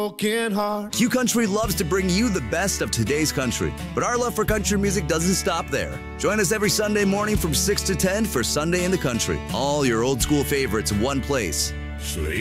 broken heart. Q Country loves to bring you the best of today's country, but our love for country music doesn't stop there. Join us every Sunday morning from 6 to 10 for Sunday in the Country. All your old school favorites in one place. Sleep.